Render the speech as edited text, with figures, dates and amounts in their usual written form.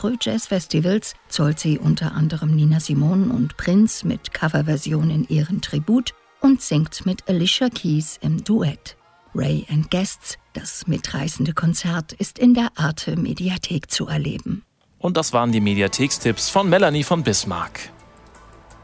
Montreux Jazz Festivals zollt sie unter anderem Nina Simone und Prince mit Coverversion in ihren Tribut und singt mit Alicia Keys im Duett. Ray and Guests, das mitreißende Konzert, ist in der Arte Mediathek zu erleben. Und das waren die Mediathekstipps von Melanie von Bismarck.